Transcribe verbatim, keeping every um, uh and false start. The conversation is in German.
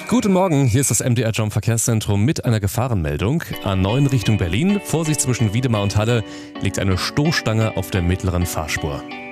Guten Morgen, hier ist das M D R Jump Verkehrszentrum mit einer Gefahrenmeldung. A neun Richtung Berlin, Vorsicht zwischen Wiedemar und Halle, liegt eine Stoßstange auf der mittleren Fahrspur.